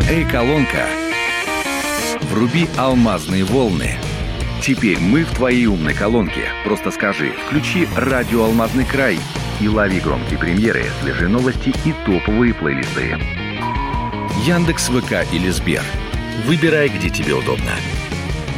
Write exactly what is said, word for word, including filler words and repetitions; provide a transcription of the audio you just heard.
Эй, колонка, вруби алмазные волны. Теперь мы в твоей умной колонке. Просто скажи: включи радио «Алмазный край» и лови громкие премьеры, свежие новости и топовые плейлисты. Яндекс, ВК или Сбер. Выбирай, где тебе удобно.